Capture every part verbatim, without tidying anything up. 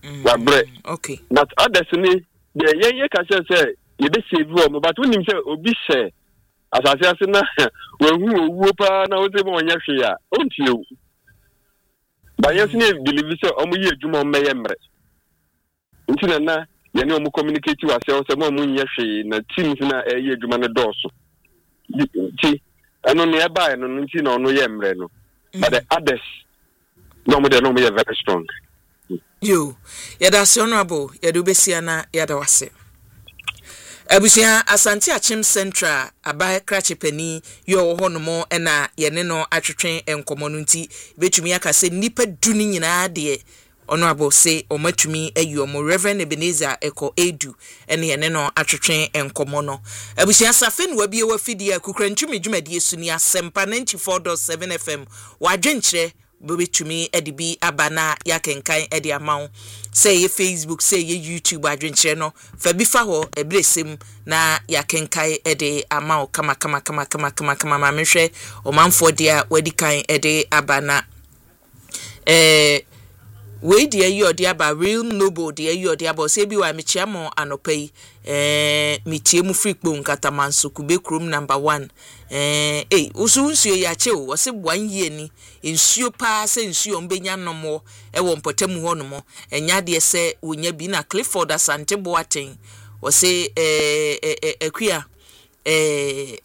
wa bre okay but others ni the ye ye ka say ye be save o but when him say obi share asase ase na we hu owuo pa na wo say mo nya hwe a ontie o ba yes ni believe say omo ye adwuma o meye mre nti na na ye ne omo communicate wa say o say mo nya hwe na teams na e ye adwuma ne doso ti ano ne eba no nti na ono ye mre no but the others no mo de no mo ye very strong. You, yada se honorable, yada ubesia na yada wase. Abusia Asante Achim Central abaye krache pani yo ho no mo na ye ne no atwetwen enkomo no nti betumi aka se nipa duni nyina de honorable say o matumi ayi o mo Reverend Ebenezer Eko Edu ene ye ne no atwetwen enkomo no. Abusia safe no wabie wafidi akukranchumi dwumadi esuni asempa ninety-four point seven F M wadwenkyere bobetumi edibi abana yakenkan edi amaw say ye Facebook say ye YouTube adwenkyere no fa bi fa ho ebresem na yakenkan edi amaw kama kama kama kama kama kama ma mehwe o manfo dia wadi kan edi abana eh we dia yi odi aba real noble dia yi odi aba say bi wa mechia mo anopai eh mitie mu free kpo nkatamanso kube krom number one eh eh usu nsuo ya che o se one year ni nsuo pa se nsuo mbenya nomo e wo mpotamu ho nomo enya de se wonya bi na Clifford Asante Boaten o se eh eh akua eh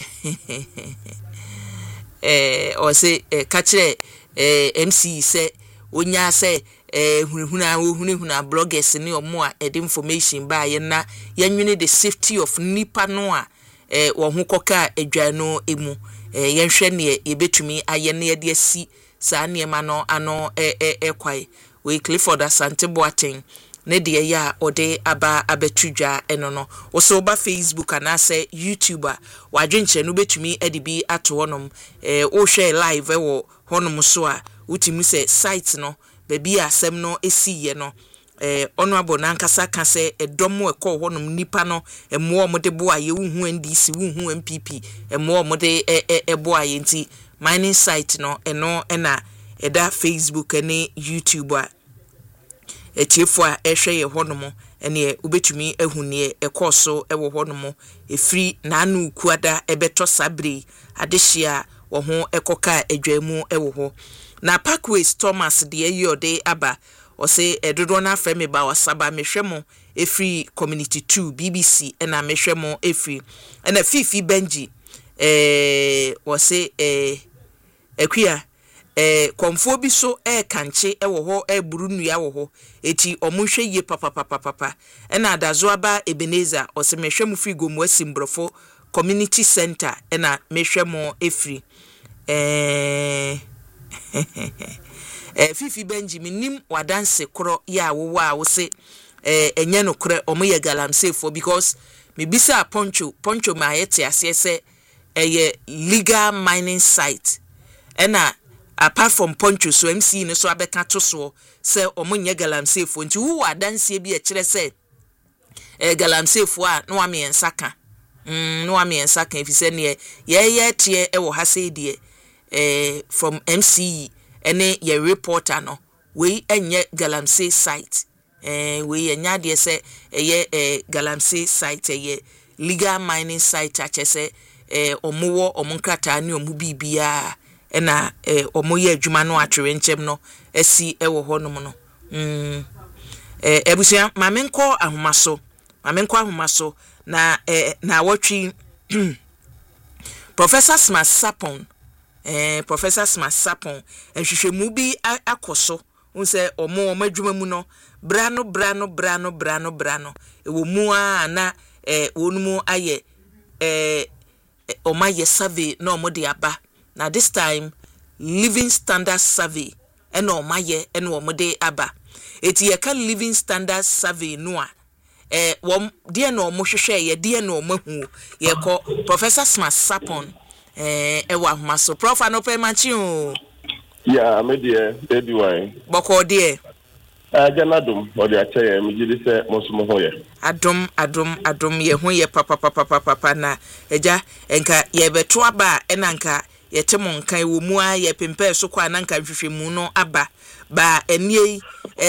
eh o se ka kire eh M C se wonya se eh hunhuna hunhuna bloggers ni omo a ed information ba ye na yenwene the safety of nipa no a eh wo ho koka adwa no emu eh yenhwe ne yebetumi aye ne de asi saa ne ma no ano eh eh kwai we Clifford Asante Boaten ne de ya ode aba abetudwa eno no wo so ba Facebook ana se YouTuber wadwenche no betumi edibi ato honom eh wo hwe live wo honom so a utimi se site no baby asem no esiye no eh honorable nankasa ka se edomo ekọ honom nipa no emo omode bo aye wuhu N D C wuhu M P P emo omode ebo aye nti mining site no eno ena eda Facebook ene YouTube a etiefo a ehwe ye honom ene ubetumi ehune ekoso ewo honom efri na anu kuada ebeto sabre adehia wo ho ekoka adwamu ewo ho na Parkways Thomas de yode aba o se edodo na afre me ba wasaba mehwemo efri community two B B C ena mehwemo efri ena Fifi Benji eh o se eh ekua eh komfo bi so e kanche e wo ho e buru nua wo ho eti omunhwe ye papa papa papa ena adazo aba Ebenezer o se mehwemo figo mu asimbrofo community center ena mehwemo efri eh eh Fifi Benjamin nim wadanse kro ya wo wa wo se eh enye no kre omo ye galamsey for because me bisa poncho poncho ma yete ase se eh legal mining site ena apart from poncho so M C ne so abeka to so se omo nye galamsey for nti wo wadanse bi e kire se eh galamsey for a no ame ensaka mm no ame ensaka efise ne ye ye tie e wo ha se die eh from M C ene ye reporter no we enye galamsey site eh we enya de se eye eh galamsey site eye legal mining site achese eh omowo omonkrata ni omu bibia ena eh omoye adwuma no atwere nchem no esi ewo honom no mm eh ebusia mamenko ahomaso mamenko ahomaso na eh na watwi Professor Smart Sapon eh Professor Smart Sapon ehwehwemu bi akoso unse omo omadwuma mu no brano brano brano brano brano ewo mu a na eh wonumu aye eh omaye survey no omo de aba na this time living standard survey ena omaye ena omo de aba eti ye ka living standard survey no a eh wom de na omo hwehwe ye de na omo hu ye ko Professor Smart Sapon eh ewa maso prof anope manchi o ya me de baby wine boko de ah janadum o de ache ye me gidi se mosumo ho ye adom adom adom ye ho ye papa papa papa na eja enka ye beto aba enanka ye temo nkan wo mu a ye pempe so kwa nanka hwehwemu no aba ba enie eh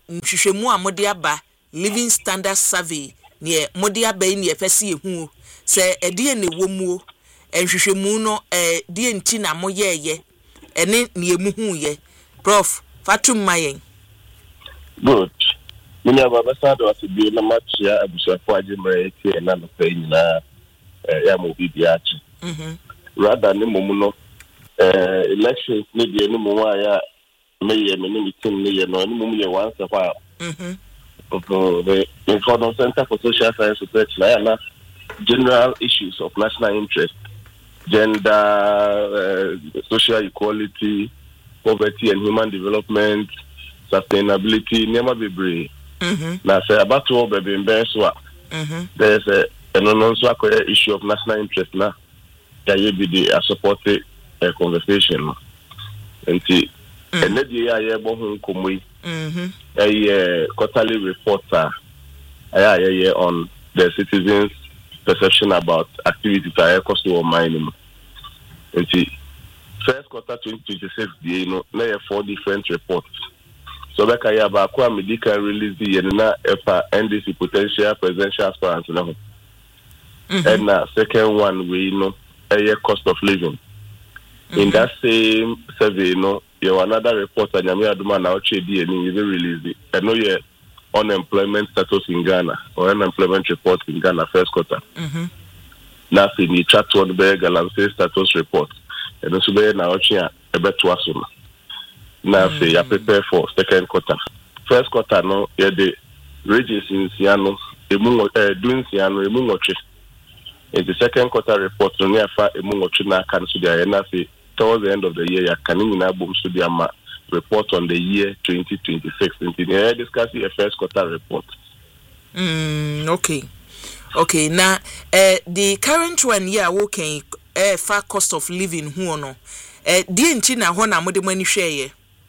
nhwehwemu a mode aba living standard survey ne mode aba ni efese ehu se edie ne womuo nhwehwemu no eh die nti na moyeye ene ne emuhu ye prof Fatum Mayen. Good. Many of our ambassadors to be in a match here at the Shafwaji and I'm saying that Yamu Bibiachi. Rather than Momuno elections, maybe any more. May many team near no any once a while. The Informal Center for Social Science Research, general issues of national interest, gender, uh, social equality, poverty and human development, sustainability, never be brave. Now, say about all baby in Benswa, there's a an unknown issue of national interest now. That you be the supported a conversation. And see. And the year I born Kumui, a quarterly report on the citizens' perception about activities at cost of mining. And see, first quarter twenty twenty-six, you know, there are four different reports. So, like I have a medical release the N D C potential presidential aspirants now. And the second one, we know a cost of living. In that same survey, you know, you have another report and Yami Aduma now H D and you release it. I know your unemployment status in Ghana or unemployment report in Ghana first quarter. Now, in the chat one beg Galamsey status report. And also be now here a bit to us. Now, say you prepare for second quarter. First quarter, no, you the regions in Siano, doing Siano, Emungoche. In the second quarter report, no near far Emungoche na cancel the N F A. Towards the end of the year, you can in a boom studio report on the year twenty twenty-six. In the discussing a first quarter report. Mm, okay. Okay, now uh, the current one year working uh, far cost of living who no. Uh the ntina ho na mode mani hweye.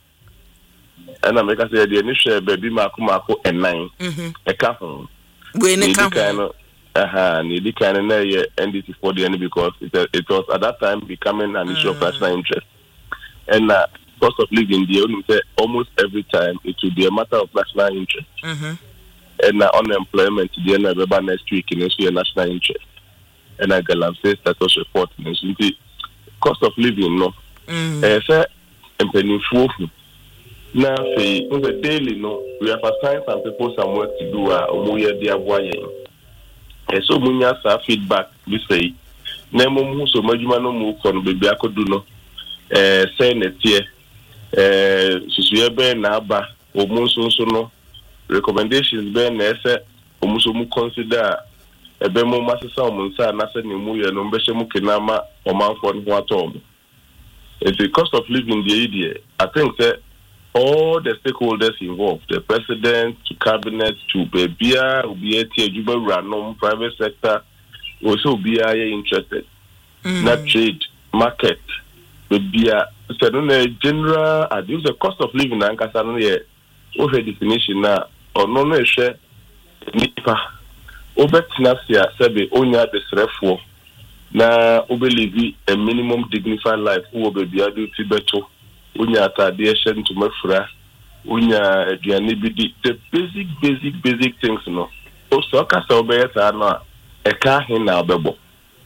And I make us say the initial baby mako mako and nine. Mhm. E ka ho. We ne ka ho. Uh-huh, need kind of N D C for the end because it, it was at that time becoming an issue of national interest. And uh, cost of living, the almost every time it will be a matter of national interest. Mm-hmm. And uh, unemployment, the end of next week, in a national interest. And I can say status report. The cost of living, no. Mm-hmm. Uh, now, say, on the daily, no, we have assigned some people some work to do. Uh, so munya sa feedback we say na mo so madwuma no mu kon bebia akodu no eh say na tie eh susuye be na aba o mu so so no recommendations be na say o mu so mu consider e be mo masesa o mu nsa na say ne mu ye no be hye mu kenama o manfo no atom. It's the cost of living the idea. I think that all the stakeholders involved, the president to cabinet to Bebia, Ubieti, Juba, Ranom, private sector, also be interested. Mm. Not trade, market, Bebia, so the general, I think the cost of living in Ankara, over definition now, or no, no, share, Nipa, Obetina, Sebe, Onya, the Srefo, na Obelivi, a minimum dignified life, who will be able to better. Unya atadiation to mafra, unya dianibidi, the basic, basic, basic things, no. Also, Casa Obeyas are not a car in our bubble.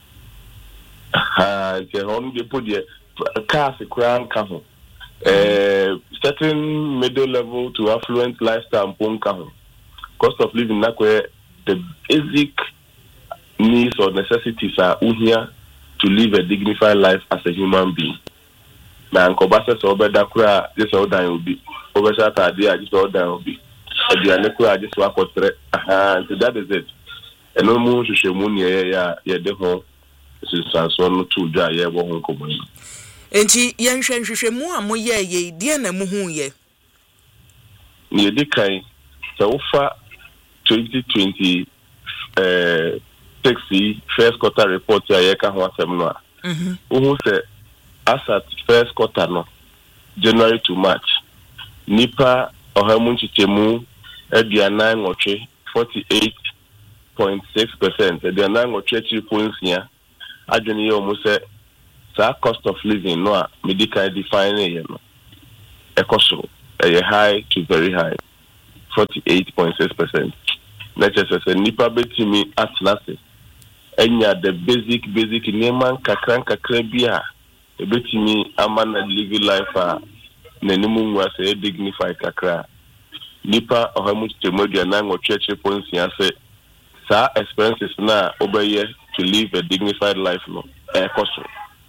Ah, the only put the car, a crown cover. A certain middle level to affluent lifestyle, pon cover. Cost of living, that where the basic needs or necessities are here to live a dignified life as a human being. Na nkobasa so obeda kura just all down will be obesa tadia just all down will be aduane kura just wa kotre aha so that is it eno mu hwehwemu ne ya ya de ho sisanso no to dwa ye bo ho nkomo enti yen hwehwehwemu a moye ye die na mu hu ye ne de kai so fa twenty twenty eh six first quarter report ya ye ka ho asem no a mhm wo se as at first quarter no January to March nipa ohamunchi temu aduana ngoche forty-eight point six percent aduana ngoche three point six adwene ye omo se sa cost of living no a medical define ye no ekoso e high to very high forty-eight point six percent. Necessary nipa betimi atnase. Enya the basic basic neman kakran kakra bia ebetimi amana live life a nenimu nwa se dignify kakra. Nipa ohamu temodia na ngocheche ponsi ase sa experiences na obeye to live a dignified life no e koso.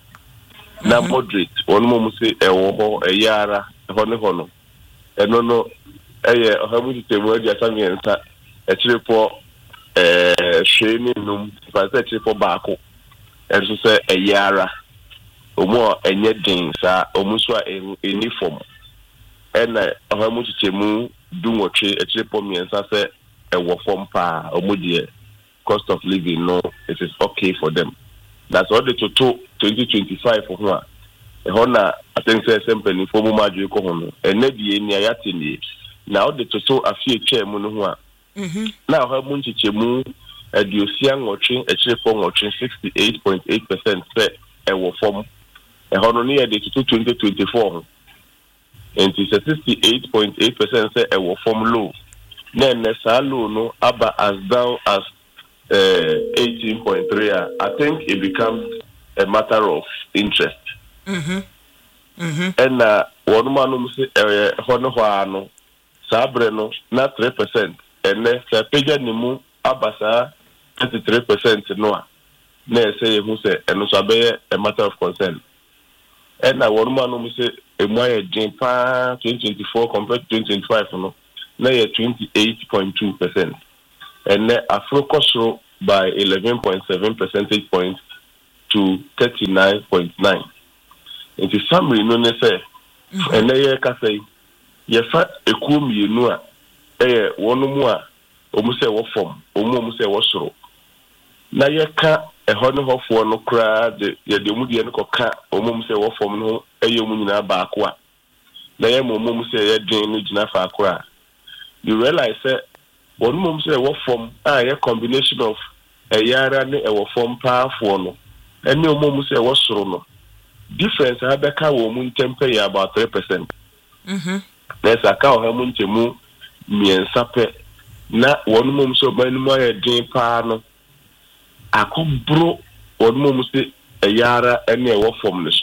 Na moderate onmo mu se ewo ho eyara ho ne ho no. Eno no eye ohamu temodia samiensa e chirepo eh sheni num pase chirepo baako enso se eyara omo enye din sa omu so uniform ena ohamu temu do moche e chirepo miensa se ewo form pa omo die cost of living no it is okay for them. That's all the total twenty twenty-five for one. E hona I think say simple for mo madwe ko hono ene die ni ayate ni now the total afie che mu no ho a mhm na ho mu nchiche mu adiosia ngoche e chirepo ngoche sixty-eight point eight percent se ewo form e hono ni e de total twenty twenty-four and it is sixty-eight point eight percent say ewo form low. Then the low no aba as down as uh, eighteen point three. I think it becomes a matter of interest. Mhm. Mhm. And uh one man who say eh hono ho ano sabre no na three percent and ne sa peja ni mu aba sa thirty-three percent no a na say who say eno so be a matter of concern. And uh one man who say e mo ye din pa twenty twenty-four compared to twenty twenty-five no na ye twenty-eight point two percent and then Afro by eleven point seven percentage points to thirty-nine point nine. It is summary no ne say and then ye ka say ye fa ekum yenu a eh wonu mu a omu say wo form omu omu say wo soro na ye ka e ho ne ho fo no kra de ye de mu de ne ko ka omu omu say wo form no eye omu nyina ba ko a na ye mo omu say ye den no gina fa akora. You realize that one mum say what form a combination of a yara and a form powerful no and no mum say what soro no difference I be ka wo mun temper about three percent. Mhm. There's a cow ha mun temu miensa pe na one mum so ban mu ya din pa no akobro one mum say a yara and a form no.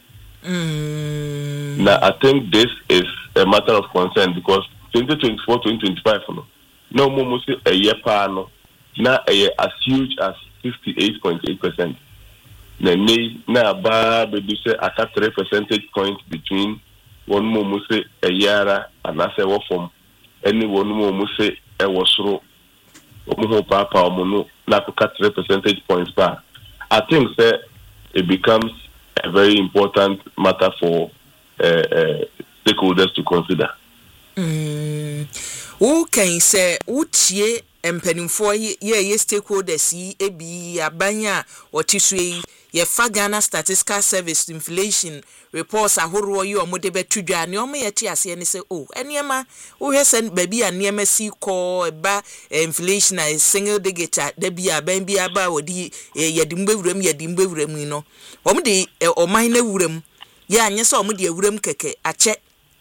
Mm. Now I think this is a matter of concern because twenty twenty-four twenty twenty-five no no more say a year pa no na a as huge as fifty-eight point eight percent na ne na ba be do say at three percentage points between one more say a year and as a wo form any one more say e wo soro omo ho pa pa omo no na ko three percentage points pa. I think say it becomes a very important matter for uh, uh, stakeholders to consider. Mm. Who can say utie empanimfo ye ye stakeholders yi ebi abanya otisue ye fa Ghana Statistical Service inflation reports ahoro yi omode betudwa ne omo ye ti ase ne say oh eniema wo hwesen baby a niema si ko eba inflation a single digit da bia ban bia ba wodi ye dimbewuram ye dimbewuram no omde oman na wuram ye anye se omde awuram keke ache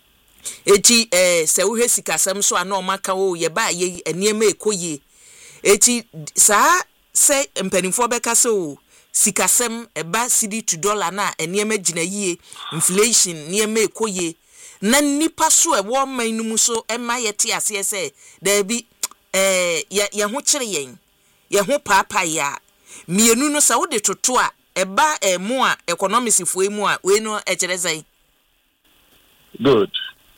eti eh se wo hwe sikasem so ana o maka wo ye ba ye eniema ekoye eti sa se mpanimfo beka so sikasem eba cedi to dollar na eniema gina yie inflation niema ekoye na nipa so e wo man nu so ema ye te ase se da bi eh ye ye ho kire yen ye ho papa ya mienu no sa wo de toto a eba emu a economics fo emu a we no e kire zai good.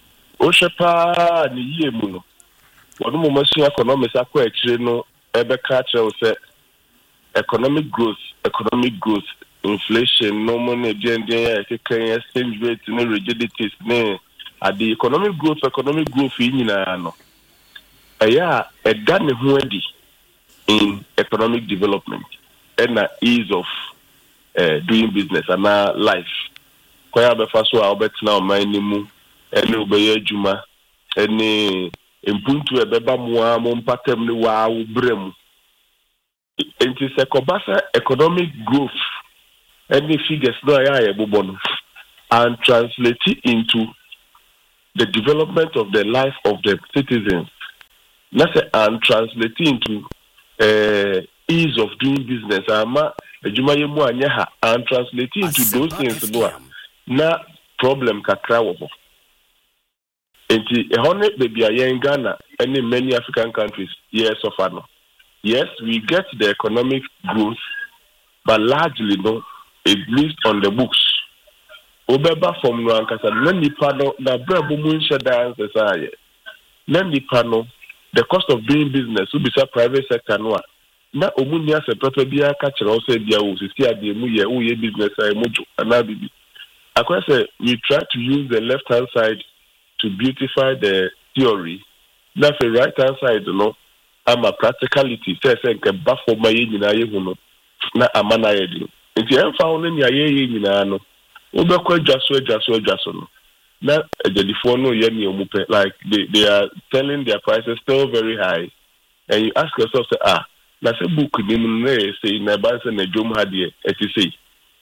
Oshepa ni ye mu no wonu mo masu economics akwa akire no ebe ka kire say economic growth economic growth inflation no money den can exchange rate no rigidities ne at the economic growth economic growth nyina no eya e da ne ho adi in economic development and the ease of uh, doing business and uh, life kwaya be fa so a obetina o man ni mu ene obeye adwuma ene impuntu ebeba mo a mo mpatem ne wa wo brem it is a kobasa economic growth any figures no ya ya bobo and translate it into the development of the life of the citizens na say and translating to uh, ease of doing business ama adwuma ye mu anya ha and translating into those things bo na problem kakra wo bo enti e honne baby ayen Ghana and in many African countries yes suffer no yes we get the economic growth but largely no it lives on the books obeba from no ankasa na nipa no na brabo mu nche dance say na nipa no the cost of doing business will be a private sector no na omunia se papa bia ka kire o se bia o sisi ade mu ye o ye business ay mojo ana bibi akwa say we try to use the left hand side to beautify the theory na the right hand side no ama practicality say say nke ba for ma ye nyina ye hu no na amana ye di nti emfa ho ne ye ye nyina no obekwa adwaso adwaso adwaso no na edelifo no ye ni omupe like they they are telling their prices still very high and you ask yourself say ah na se book ni mu na say na ba se na dwom ha de e ti say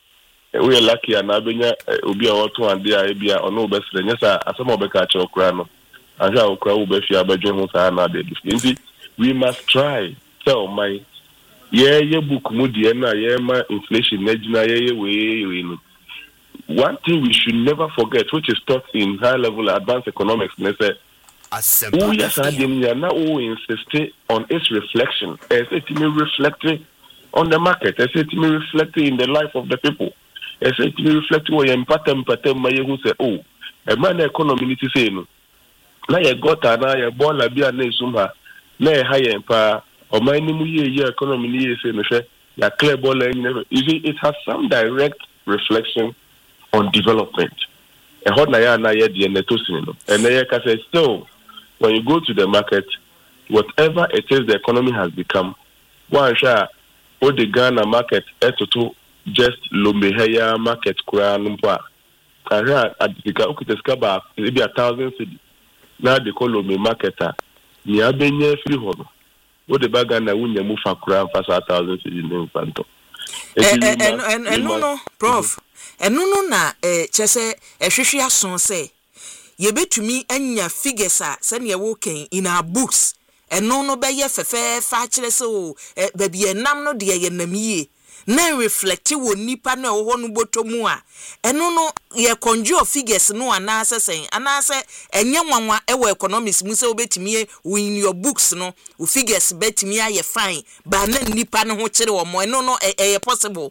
we are lucky na benya obi a woto ande a bia ono obesre nya sa asema obeka ache okra no ahia okra obefi abadwe ho sa na de nti we must try tell my yeah ye book mu de na ye ma inflation na gina ye we we no. One thing we should never forget, which is taught in high level advanced economics, is that who yes I didn't now insist on its reflection. As it may reflect on the market, as it may reflect in the life of the people, as it may reflect what you pattern pattern my who say, oh, a man economy need to say no. Now you got an eye ball a beer name somehow, now high empire or my new year economy is in the share, ya clear ball and never. You see, it has some direct reflection on development. And what na ya na ya di enetosin no. And na ya ka say still when you go to the market, whatever it is the economy has become, one sha o the Ghana market etoto just Lombeheya market kura numpa. Kara adika ukiteska ba maybe a thousand cedi. Na de call Lombe marketer. Ni abenye free hono. O the baga na wunya mu fa kura fa a thousand cedi ne mfanto. Eh eh eh no no prof. Eno no na eh chese ehwehwe aso se ye betumi anya figures a se ne wo kan in our books eno no be ye fefe fa kire se o ba bi enam no de ye namie na reflect wo nipa na wo no botomu a eno no ye conjure figures no ana sesen ana se enye nwanwa e wo economics mu se obetimi in your books no wo figures betimi aye fine ba na nipa no ho kire wo mo eno no e possible.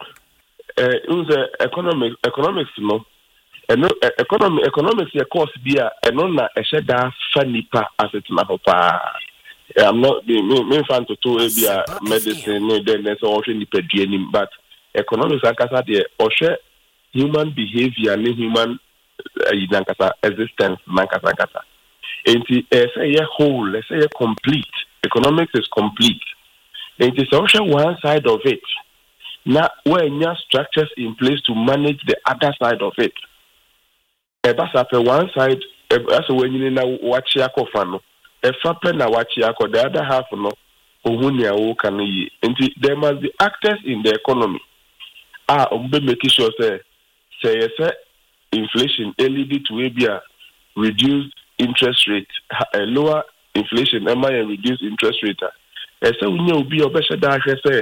Uh, it was uh, economics, economics, no, and no uh, economic, economics, of course, be a and on a shada funny pa as it's not pa. I'm not being me fan to to be a medicine, then there's also the but economics, like I said, or share human behavior and human uh, existence, nankasa kasa. And it's say a whole, let's say a complete. Economics is complete. And it's also one side of it. Now, when you have structures in place to manage the other side of it, that's after one side. That's when you know watch your coffin. If happen na watch your the other half no, ohunia o can ye. And there must be actors in the economy. Ah, umbe making sure say say say inflation lead to maybe a reduced interest rate, a lower inflation, am I a reduced interest rate? And so we know be obesha da say.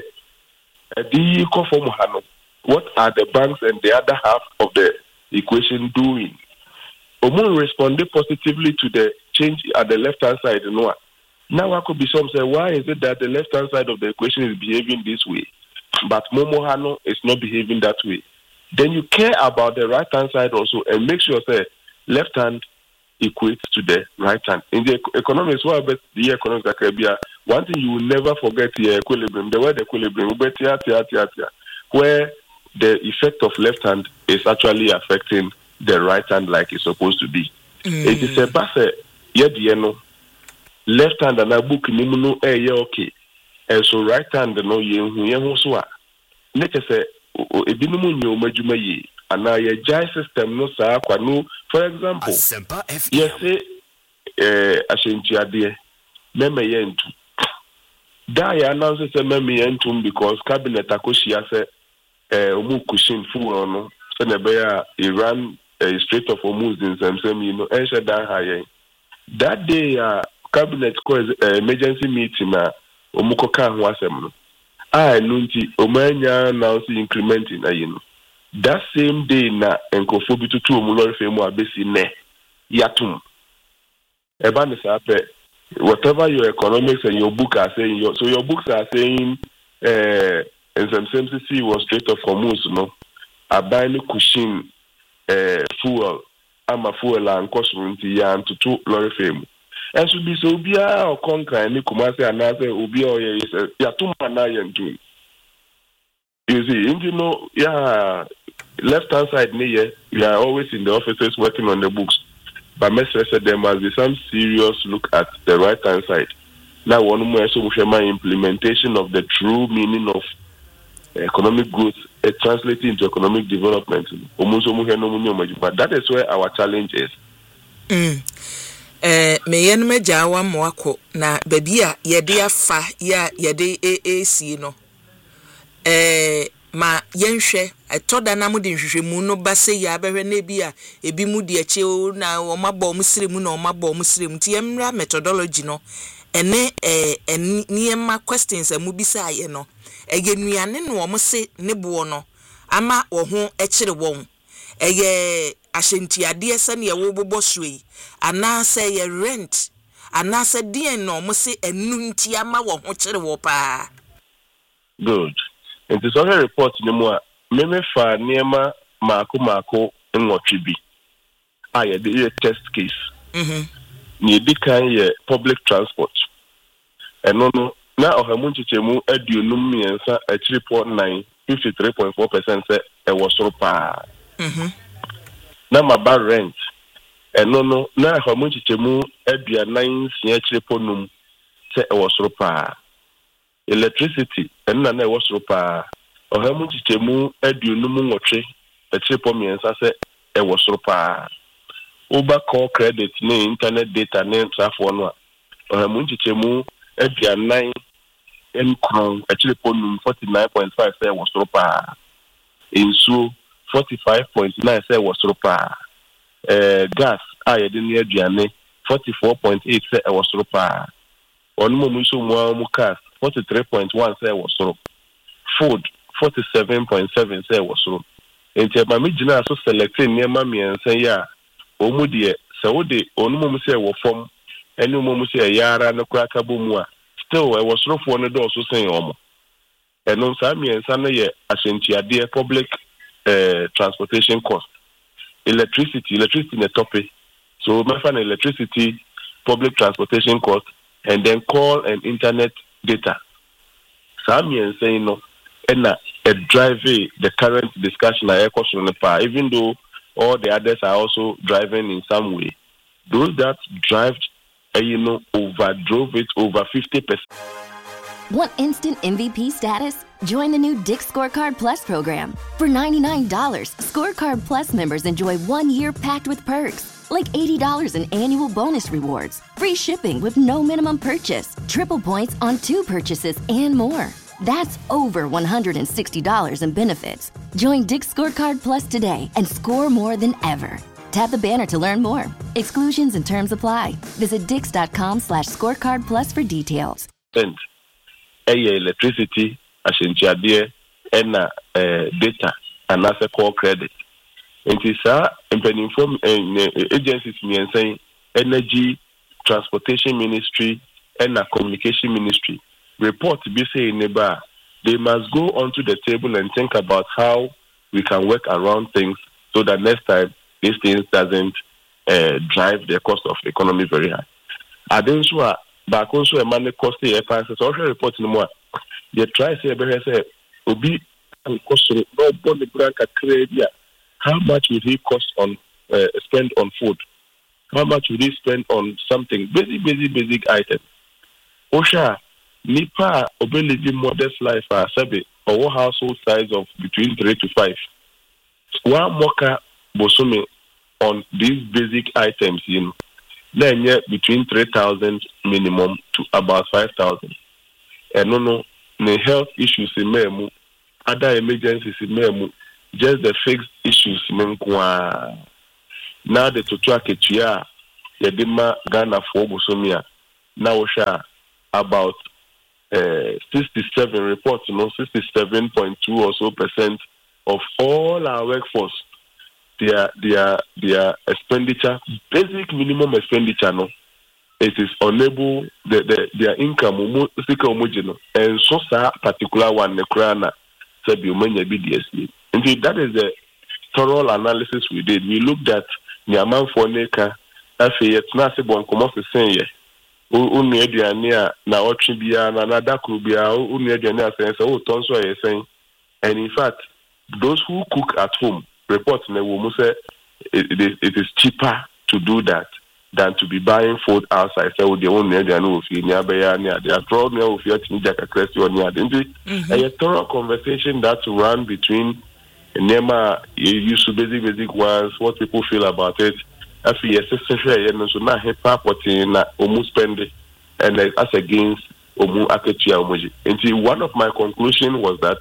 What are the banks and the other half of the equation doing? Omun responded positively to the change at the left hand side. No, now I could be some say, why is it that the left hand side of the equation is behaving this way, but Momohano is not behaving that way? Then you care about the right hand side also, and make sure say left hand equates to the right hand. In the economics, what about the economics Caribbean? One thing you will never forget the equilibrium, the word equilibrium, where the effect of left hand is actually affecting the right hand like it's supposed to be. Mm. It is a basse, yet you left hand and a book nimuno eh okay. And so right hand no ye who so let us say a binimu nyo majuma ye and a jai system no sa kwanu. For example, yes, say eh ashenchiade meme yentu. Da ya announce say meme yentu because cabinet akoshia say eh omu kushin fu no so na be Iran uh, Strait of Hormuz in some you know ensure that high. That day uh, cabinet cause uh, emergency meeting na omuko ka ho asem no ah no nti omanya now see incrementing ayi no that same day na enkofo bi tutu omulori fe mu abesi ne yatum eba ne sa pe whatever your economics and your book are saying your, so your books are saying uh and some M C C was straight off from us no abani kushin uh fuel ama fuel and cost nti ya ntutu lori fe mu enso bi so bia o konkan ni kumase anase obi o ye yatum na yentu you see you know yeah left hand side near we are always in the offices working on the books but message said there must be some serious look at the right hand side now one more so my implementation of the true meaning of economic growth uh, translating into economic development but that is where our challenge is mm. eh me yen meja wa moako na babia yede afa ya yede aac no eh ma yenhwe etoda na mu de nhwehwemu no base ya behwe na bia ebi mu de ache na o mabọ mu siremu na o mabọ mu siremu ti emra methodology no ene eh niema questions amu bisa aye no egenuane no o se ne bo no ama wo ho ekire won eye ahyentiade ese ne wo bobo suyi ana se ye rent ana se die no mo se enu nti ama wo ho kire wo pa good. It is also a report in the more meme fa niema mako mako nwotwe bi ah yeah the test case mhm ni dikan ye public transport eno no na ohamu nchichemu aduonum miensa a three point nine fifty-three point four percent say e wo soro pa mhm na maba rent eno no na ohamu nchichemu aduanan sia three point num say e wo soro pa electricity enna na ewo soro pa ohamu chichemu aduonum nwotwe echipo miensa se ewo soro pa uber call credit ne internet data ne trafo no ohamu chichemu aduanan enkron echipo num forty-nine point five se ewo soro pa insu forty-five point nine se ewo soro pa eh gas ayede ne aduane forty-four point eight se ewo soro pa onmo mu so mu amu cars forty-three point one say was so food forty-seven point seven say was so enti ba me gina so selecting near mami en say ya omu de se wo de onu mu say wo form eni mu say yara na kura ka bo mu a still e was so for no do so say omo eno sa mi en sa na ye ahyentiade public uh, transportation cost electricity electricity na topic so me fa na electricity public transportation cost and then call and internet data. Samian saying no, and a drive the current discussion I question even though all the others are also driving in some way. Those that drive, uh, you know, overdrove it over fifty percent. Want instant M V P status? Join the new Dick's Scorecard Plus program. For ninety-nine dollars, Scorecard Plus members enjoy one year packed with perks, like eighty dollars in annual bonus rewards, free shipping with no minimum purchase, triple points on two purchases, and more. That's over one hundred sixty dollars in benefits. Join Dick's Scorecard Plus today and score more than ever. Tap the banner to learn more. Exclusions and terms apply. Visit dix.com slash scorecard plus for details. And electricity, ahyentiade, and uh, data, and as a core credit. And this uh, inform agencies me and saying energy, transportation ministry, and a communication ministry report to be saying neighbor they must go onto the table and think about how we can work around things so that next time these things doesn't uh, drive the cost of economy very high. I don't sure but also a money cost the advances also report no more. They try say say obi and cost no bond the brand credit. How much would he cost on uh, spend on food? How much would he spend on something basic, basic, basic items? Osha, nipa obe living modest life a sabi or household size of between three to five. One mocha bosome on these basic items, you know, then yeah, between three thousand minimum to about five thousand. And no, no, the health issues in memu, other emergencies in memu. Just the fixed issues menkwa now the to track it ya yedima Ghana for Bosomia now share about uh, sixty-seven reports, you know, sixty-seven point two or so percent of all our workforce, their their their expenditure, basic minimum expenditure, no, it is unable the, the their income and so that particular one the crana said you may be D S E. Indeed, that is the thorough analysis we did. We looked at the amount for Neka. Afei yɛtena ase bɔ nkɔmmɔ sesen yɛ wonua aduane a na ɔtwe biara na nadakoro biara wonua aduane asɛn sɛ wotɔ nso a yɛsɛn. And in fact, those who cook at home report na wɔ mu sɛ it is it is cheaper to do that than to be buying food outside. Sɛ wodeɛ wonua aduane wɔ fie ne abɛyɛ ne ade atorɔ nua wɔ fie atumi gya kakra si ɔne ade nti ɛyɛ thorough conversation that run between nneɛma you use basic basic ones, what people feel about it. After yes, so now hip hop what in almost spend and as against Omu Aketia Omoji. And one of my conclusion was that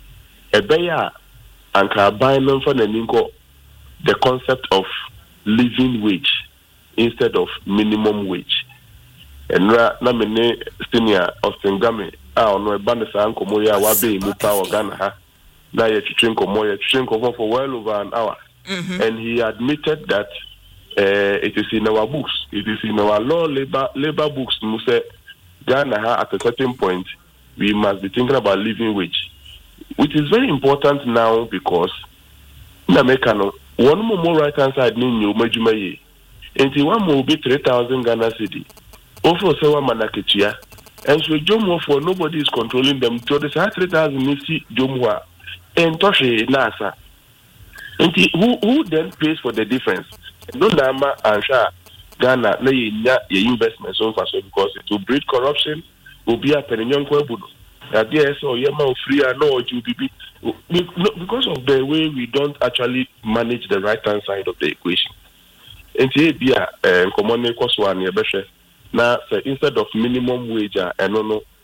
a beya and carbine for the ninko the concept of living wage instead of minimum wage. And na mene senior of Sengame, ah no bandesa anko moya wabe mupa organa ha. Na ye chichin komo ye chichin komo for well over an hour. Mm-hmm. And he admitted that Uh, it is in our books. It is in our law labor labor books. Muse Ghana at a certain point we must be thinking about living wage, which is very important now because in America one more right hand side mean you majumaye. And one more be three thousand Ghana cedi. Also say one manaketia. And so Jomo for nobody is controlling them. So the three thousand nisi Jomwa and Toshe Nasa. And who who then pays for the difference? No nama and sha Ghana na ye investment so far so because it will breed corruption, will be a perennial kwebudo. That there so yema free and no G B B because of the way we don't actually manage the right hand side of the equation. And here be a common cost one yebeshe. Now instead of minimum wage and no no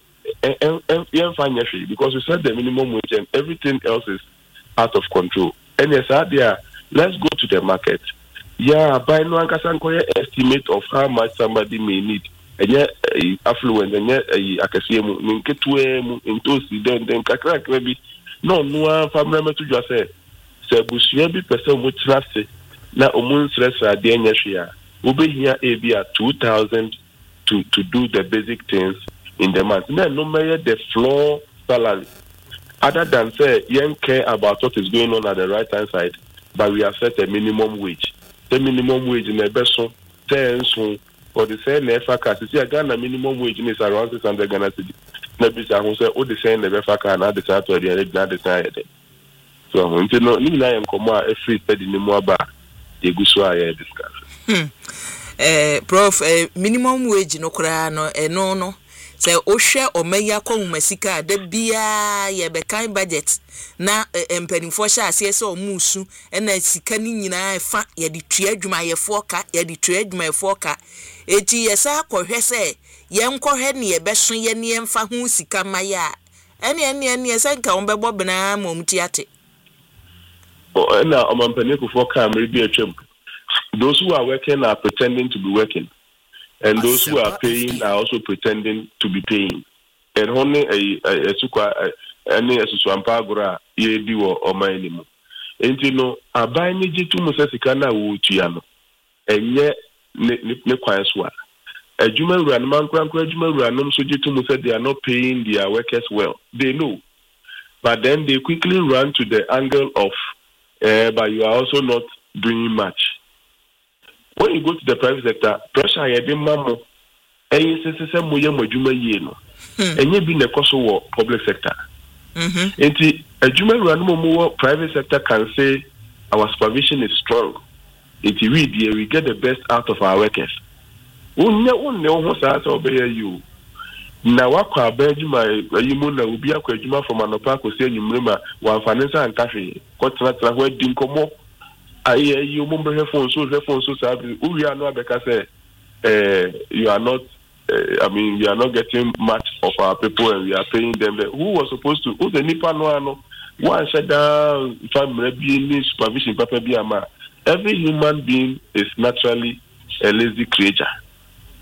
and financially because we said the minimum wage and everything else is out of control. And yes, there let's go to the market. Yeah, by no one estimate of how much somebody may need. And yet, affluent, and yet, I can see him in Ketuem, in Tosi, then, then, Kakrak, maybe. No, no, family to just say, Sabushi, person would trust it. Now, Omun's rest are the Nyashia. We'll be here A B at two thousand to to do the basic things in the month. Then, no matter the floor salary. Other than say, you care about what is going on at the right hand side, but we have set a minimum wage. The minimum wage in the best ten so for the same F A C. See, a Ghana minimum wage is around six hundred Ghana cedi. Maybe I say, oh, the same the F A C and I decide to the other decide. So, until no, you know, I am come out every study in the Moaba. The Guswa discuss. Hmm. Eh, Prof, eh, minimum wage no kura no, eh, no, no. Say ohwe omeya kwa masika da bia ye bekan budget na empanimfo sha ase se omusu na sika ni nyina fa ye de tua adwuma ye foka ye de tua adwuma ye foka eti ye sa kohwe se ye nkohwe ne ye beso ye ne emfa ho sika maya ene ene ene ye se nka on bebo bena momti ate o na o mampaniko foka amri bi atwam. Those who are working are pretending to be working. And those who are paying are also pretending to be paying. And only a a sukwa any a suswampa agora ye di wo o mani mu. Enti no aban ni jitu mu sesika na wo tua no. Enye ne ne kwan so a. Adwuma wura no man kran kran adwuma wura no so jitu mu say they are not paying their workers well. They know. But then they quickly run to the angle of uh, but you are also not doing much. When you go to the private sector, pressure I have mammo. And you say, say, Moya Mojuma Yeno. And you be in the course of public sector. And a Juma Ranomo private sector can say our supervision is strong. It we we get the best out of our workers. We know what's out of you. Now, what can Benjamin, you will be a Juma from an opaco saying you remember one financial and cafe. What's that? Where Dinkomo? I you remember her phone, so her phone, so we are not because uh, you are not, uh, I mean, we are not getting much of our people and we are paying them. Who was supposed to, who the Nipa no, one shut down, family being supervision, Papa Biama. Every human being is naturally a lazy creature.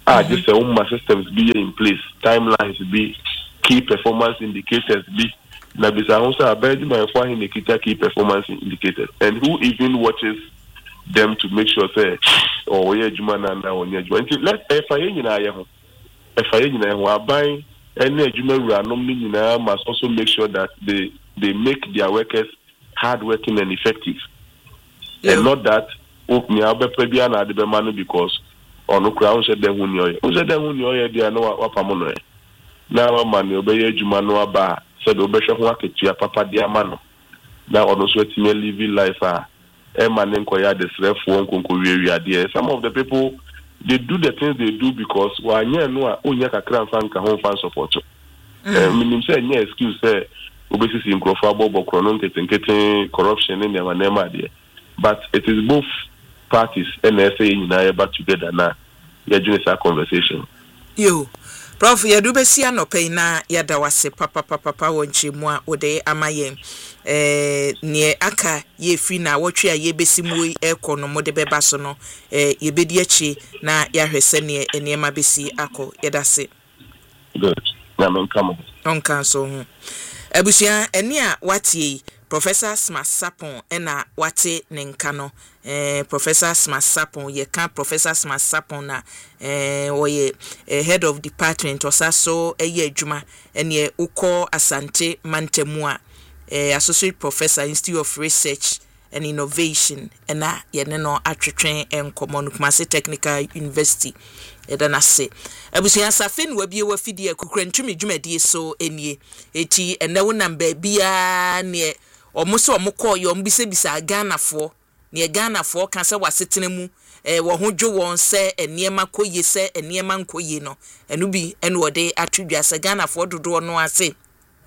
Ah, just say um systems be in place, timelines be, key performance indicators be. Na bisa honsa abedi my for indicator key performance indicators, and who even watches them to make sure say oh yeah juma na na onya juma. Let if I nyina ye ho. If I nyina ho aban any juma ranom ni nyina must also make sure that they they make their workers hardworking and effective. Yeah. And not that oh me abepa bia na de be manu because ono kra on se dem hu ni oye. O se dem hu ni oye dia no wa pamo no. Na wa manu obeye juma no aba said obesha ho aketua papa dia manu. Na ono so etime live life ah some of the people, they do the things they do because one year no onya kakra fanka home fan support. Minim say any excuse say obesity in crofabo bokronon ketenkete corruption in their name there. But it is both parties and S A in back together now. You're doing a conversation. You Prof ya dube si anope na yada wase papa papa papa wonchi mwa ode amaye eh ne aka ye fi na wotwe a ye besimu eko no mode beba so no eh ye bedi achi na ya hwese ne enema besi akọ yada se good na men come on kan so hu abusia eni a watie Professor Smasapon ena wate nenka no eh Professor Smasapon ye kan Professor Smasapon na eh oye eh, head of department osaso eye adwuma ene ukọ Asante Mantemu a eh, associate professor Institute of Research and Innovation ena ye ne no atwetwen enkomo no Kumasi Technical University edana se abusia safen wa bie wa fidie kukrantumi dwumadi so enie eti ene wo namba bia ne omuso omukọ yo mbise bisa Ghana fo ne Ghana fo kan se wasetena mu eh wo ho dwo won se eniema koye se eniema nkoye no enu bi enu wode atwedwa se Ghana fo dodo no ase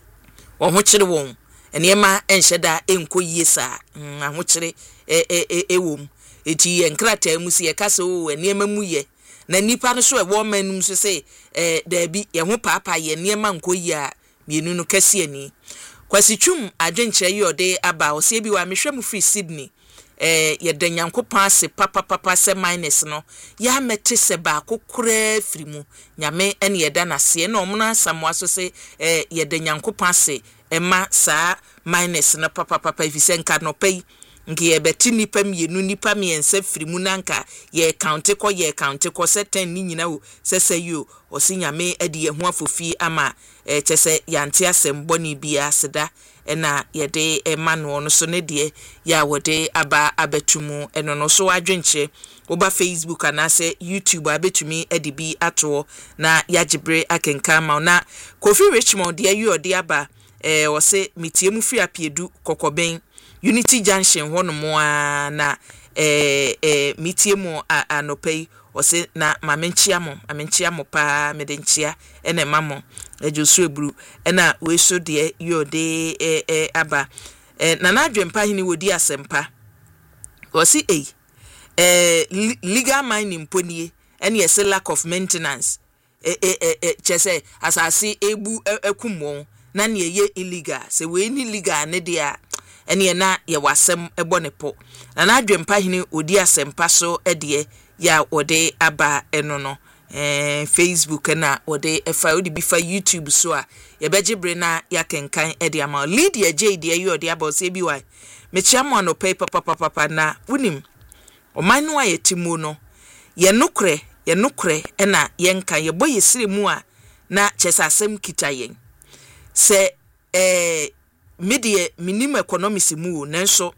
wo ho kire won eniema enhyeda enkoye sa aho kire e e ewom eti enkrata mu se ye kase o eniema mu ye na nipa no so e wo manum so se eh da bi ye ho papa ye eniema nkoye a mienu no kase ani kwasitwum adwenkyere yode aba osie bi wa mehwem free Sydney eh ye danyankopon ase papa papa se minus no ya mete se ba kokora free mu nyame ene ye da nase na omuna samwa so se eh ye danyankopon ase ema sa minus na papa papa ifise nka no pay ngi ye beti nipa mienu nipa miense free mu nanka ye count ko ye count ko se ten ni nyina wo se se yo osinyame ade ye ho afofi ama eh chese yante asembɔ ni bia seda ena yede emanu no so ne de ya wode aba abetumu eno no so adwenche oba Facebook anase YouTube abetumi edibi ato na yagibre akenka ma na Kofi Richmond de ayu ode aba eh wo se mitiemu fi apiedu kokoben Unity Junction hono mo na eh eh mitiemu anopei ose na mamenchia mo amenchia mo pa medenchia ene mamo ejosu ebru ena we so de yode eh eh aba eh na na dwempa hini wodi asempa osi eh eh legal mining ponie ene yes lack of maintenance eh eh eh chese asasi ebu ekumwo na ne ye illegal se we ni legal ne dia ene na ye wasem ebonepo na na dwempa hini wodi asempa so ede ya ode aba eno no eh Facebook na ode efa odi bi fa YouTube so a ye begibre na ya kenkan ede ama Lydia J de ayi ode aba se bi wa me chiamo no pay papa papa na unim o manu aye timu no ye nukre ye nukre ena ye nkan ye boye sire mu a na chesa asem kita yen se eh media minimum economics mu nanso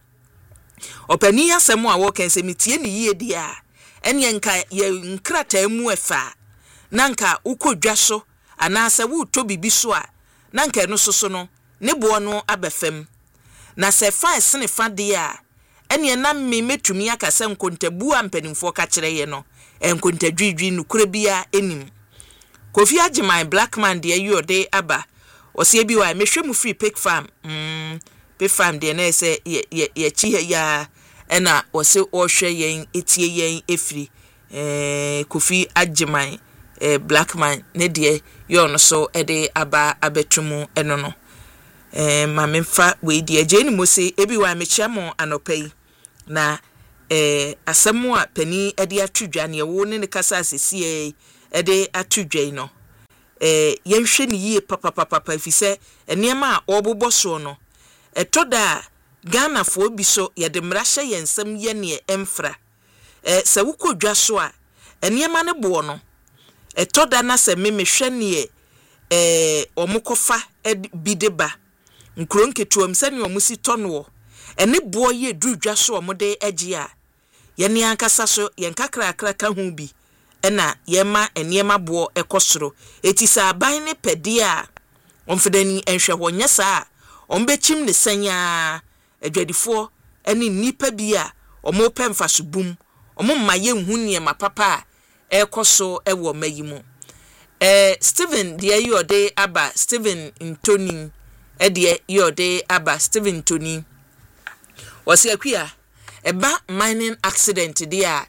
opani asem a wo kan se mitie ni yie dia ene nka ye nkrata mu efa nanka ukodwa so anase wo to bibi so a nanka no so so no ne bo no abefem na se fa sene fa de a ene na me metumi akase nkontabu ampanimfo ka kire ye no enkontadwidwi nukure bia enim Kofi Agyeman Blackman de ayode aba osie bi wa mehwemu free pig farm mm pig farm de na se ye ye chi ya ena wose ohwe yen etie yen efri eh Kofi Agyeman eh Blackman ne de yo no so ede aba abetumu eno no eh mamemfa we de ageni mo se ebi wa mechiamo anopai na eh asemu a pani ade atwudwa ne wo ne kasa asisi ede atudwai no eh yenhwe ne yie papa papa papa fi se enema a obobo so no etoda Ghana fo bi so ye de mra hye yensem ye ne emfra eh se wukodwa so a enema ne bo no etoda na se memehwe ne eh omukofa bideba nkronketuam se ne omusi tonwo ene bo ye durudwa so omode agi a ye ne ankasa so ye nkakra akra ka hu bi ena yema enema bo ekosoro etisa aban ne pede a omfedani enhwe ho nyesa ombechim ne sanya adwadifo ene nipa bi a omo pemfa so bum omo maye hu ne ma papa ekoso ewo mayimu eh Steven de yode aba Steven Ntoni ede yode aba Steven Ntoni wasi akua eba mining accident de a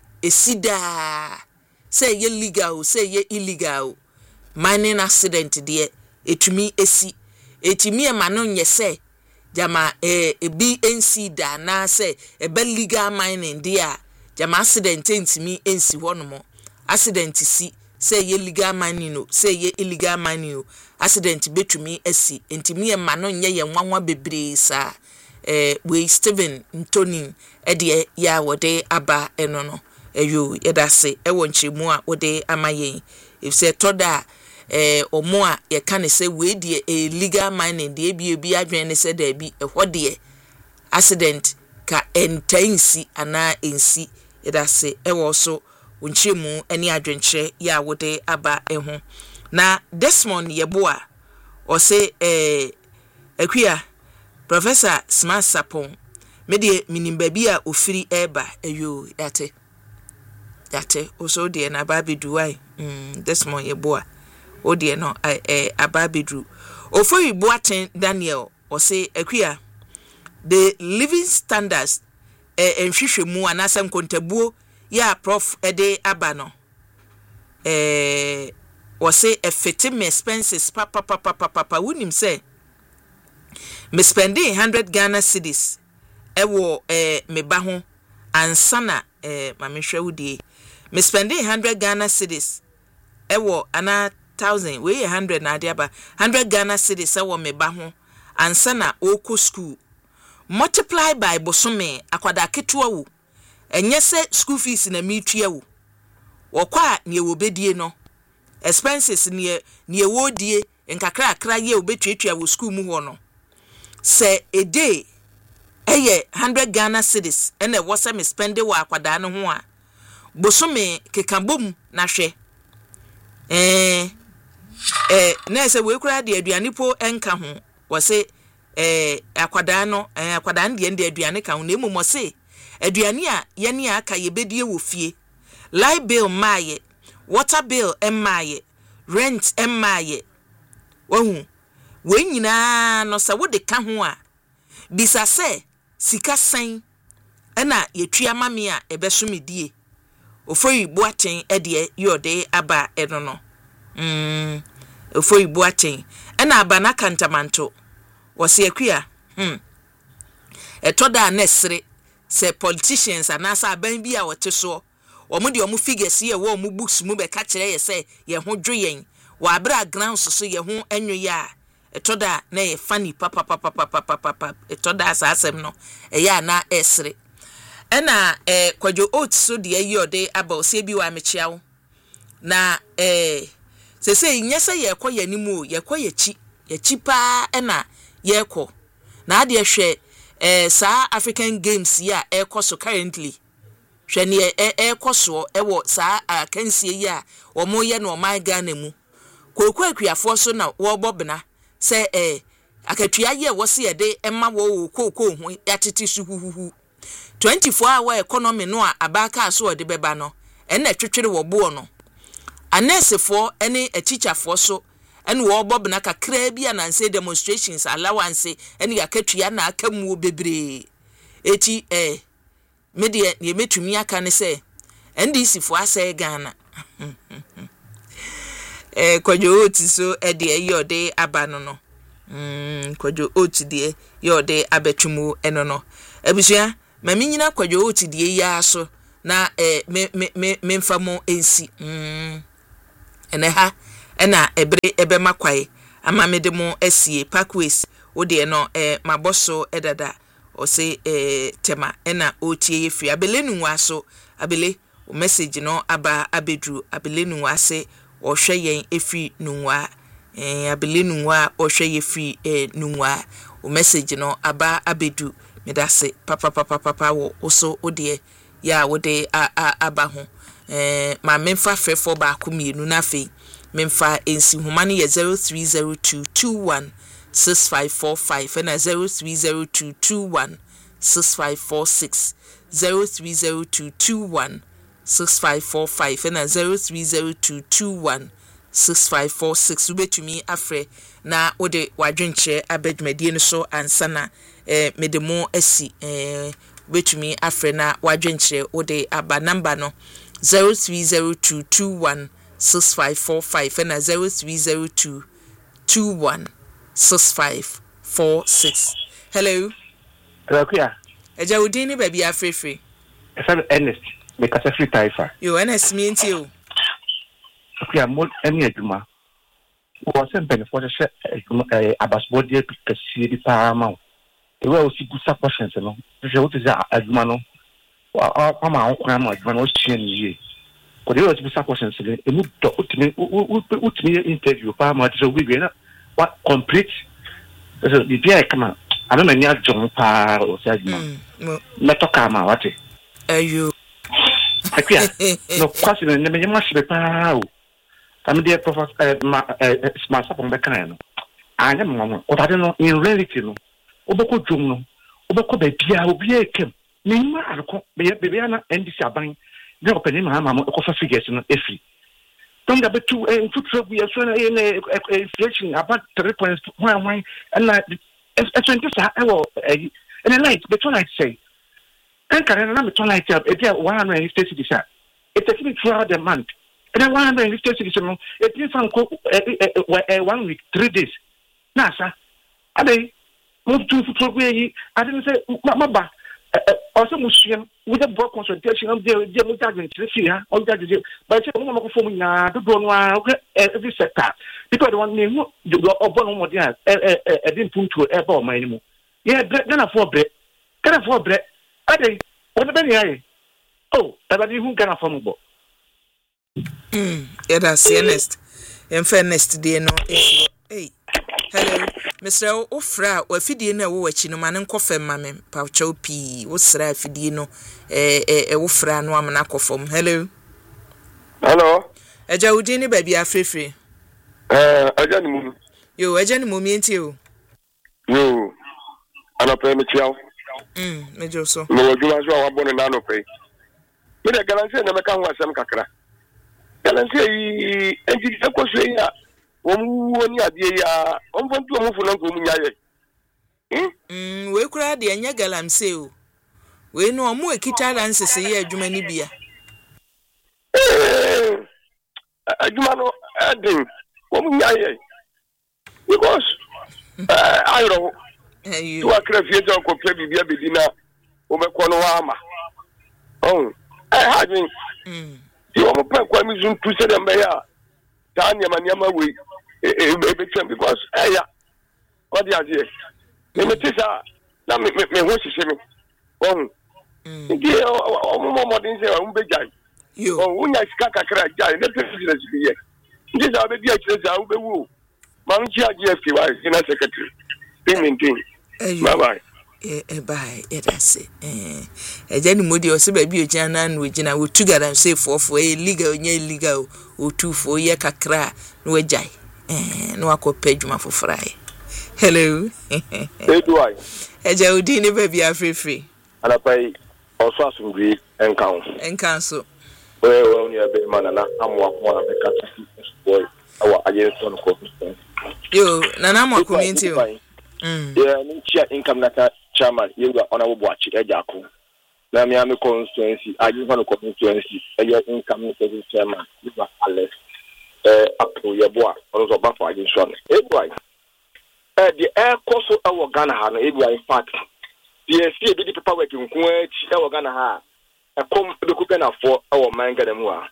esida say ye legal say ye illegal mining accident de etumi esi etimi e mano nye say jama eh ebi nc da na say eba legal mining de a jama accident entimi ensi honomo accident si say ye legal mining no say ye illegal mining no accident betumi esi entimi e mano nye ye nwanwa bebre sa eh we Steven Ntoni ede ya wode aba eno no eyo yedase ewo nchemu a wode amayen if say toda eh omo a ye kan say we de e legal mining de bi bi adwen ne say da bi ehwo de accident ka entansi ana ensi yedase ewo so nchemu eni adwenche ya wode aba eho na Desmond Yeboa o say eh akua Professor Smart Sapon me de minimba bi a ofiri eba eyo yate yate oso de na babedu wai mm Desmond Yeboa o de no eh ababedu ofori Boaten Daniel o say akua the living standards eh enhwehwemu anasem kontabuo ya prof ede aba no eh o say effective expenses papa papa papa wunim say me spending one hundred Ghana cedis ewo eh me ba ho ansana eh mamehwe wudie me spending one hundred Ghana cedis ewo ana one thousand we one hundred na ade aba one hundred Ghana cedis ewo me ba ho ansana oko school multiply by bosome akwada ketewa wu enye se school fees na mitwa wu wokwa ne wobedie no expenses ne ne wodie nkakra akra ye obetwetwa wo school mu ho no say a day eye one hundred Ghana cedis ene wose me spende wa akwada no ho a bosome kekambom na hwe eh eh na se we kura de aduane po enka ho wose eh akwada no eh akwada de de aduane ka ho na emu mo se aduane a ye ne aka ye bedie wo fie light bill maaye water bill emmaaye rent emmaaye wahu we nyina no se wo de ka ho a bisa se sika san ena yetua mame a ebesomedie ofori Boaten ede yode aba eno no mm ofori Boaten ena aba na kantamanto wose akua hm etoda nesre se politicians anasa aban bi a wote so omo de omo figures ye wo omo books mu be ka kire ye se ye ho dwoyen wa abra grounds so ye ho enwo ya etoda na ye funny papa papa papa papa etoda asasem no eya na esre ena eh Kwadwo Oats so de yode aba ose bi wa mechiawo na eh se se nyese ye koye nimu ye koye chi ye chi pa ena ye ko na ade hwe eh sa African Games ya e koso currently hwe ne e e koso ewo sa akansie ya wo mo ye no my Ghana mu kokwa akuafo so na wo bobna se eh akatua ye wo se yede emma wo kokko hu ya titi su huhuhu twenty-four hour economy no a abaka so de beba no ena twetwere wo bo no anesefo ene achichafo so ene wo bobna kakra bi ananse demonstrations allowance ene yakatua na akamu bebre eti eh media ye metumi aka ne se N D C fo ase Ghana eh Kwadwo Oats so e de yode aba no no mm Kwadwo Oats de yode abetwumu eno no abusua mami nyina Kwadwo Oats de ya so na eh me me me mfamo ensi mm ene ha ena ebre ebema kwae ama mede mo asie Parkways wo de no eh maboso edada o se eh tema ena otie yefi abele nwa so abele o message no aba abedru abele nwa se o hwe yen efi nwa eh abele nwa o hwe yefi eh nwa o message no aba abedu medase papa papa papa wo oso ode ya wo de aba ho eh ma memfa frefo ba akomienu na fe memfa ensi humane ye zero three zero two two one six five four five and zero three zero two two one six five four six zero three zero two two one six five four five and zero three zero two two one six five four six ubetumi afre na ode wadwenche abedmedie no so ansana eh medemo asi eh ubetumi afre na wadwenche ode aba number no zero three zero two two one six five four five and zero three zero two two one six five four six. Hello. Hello, Kuya. Eja udini baby afrefre. Esa Ernest, me kasa free taifa. Yo Ernest me nti o. Kuya mo eni aduma. Wo se mpene fo se eh abasbodi kasi di pa ma. E we o si gusa questions no. Je wo te za aduma no. Wa ama o ma aduma no chie ni ye. Ko de o si gusa questions le e mu do utimi utimi interview pa ma je wi na what complete so the dia kama ana na nya jon pa o se aduma. Me to kama wate. Ayo. Akia. No kwasi na me nyama shibe pa o. Kami dia professor ma smart sapon be kan no. Anya mama o tade no in reality no. Obeko dwom no. Obeko be bia obi ekem. Me ma arko be be na N D C aban. Ne openi ma mama e ko fa figures no efi. Don't get to a future we are in inflation about three points one one and like it's twenty and a light but I say and can I not light up if one hundred and fifty cents it takes me throughout the month and then one hundred and fifty cents it means from one week three days nasa I mean move to future way I didn't say mama also Muslim with a broad consultation of the judgment here, all that is but I want to form every sector because the one name you go up on what I didn't put to a ball my anymore. Yeah, then I for bread. Can I for bread? I think what the penny? Oh, I even can afford more. Hmm, yeah, that's honest. In fairness, today, no. Hey, hello. Mister Ofra, we fidie na wo wachi no mane nkofem mame pa chow pi wo sra fidie no eh eh Ofra no amana kofom. Hello. Hello. Eja udini baby afrefre. Eh eja ni mu. Yo eja ni mu mienti o. Yo. Ana pe me chiao. Mm, mejo so. Me woduma so wa bonu na no pe. Me de garantie na me ka ho asem kakra. Garantie yi enji ekoso yi a Omu woni ade ya omfontu omufo no ko munyaye mm we kura de anya galamse o we no omu ekita lansese ye adwuma ni bia eh adwuma no adin omunyaye because eh ayro ayo tu akra fie je ko pe bibia bedina obekọ no wa ama oh eh hadin mm yo mo pa kwa mi zum tu se dem be ya tanya manyama we e because eh ya what the idea me me tisa na me me ho sise me oh ndi o mo mo din se o be jai yo oh unya sika kakra jai na te sise sise ndi za be dia kire za u be wu ma nchi aje fi wa ina secretary paymenting bye bye eh eh bye eh that's it eh eh jani modi o se ba bi o jana na o gina wo tugara say fofo eh legal nya illegal o tufo ye kakra no wajai eh no akopɛ dwuma fofora e hello Edwai eja udini baby afrefre ana pai oso asungri enkan enkan so we we oni abe manana amwa ko na meka boy awa aye so no ko yo nana mo community o mm yeah ni chia income nata chairman yewa ona wo boachi eja ko na mi am constituency aye ho no constituency eya income chairman yewa Alex eh apo yeboa ono so ba for aye so no Edwai eh the air course awo Ghana ha no Edwai in fact the see be the paperwork nko achi awo Ghana ha ekom be ku na for awo man Ghana mu a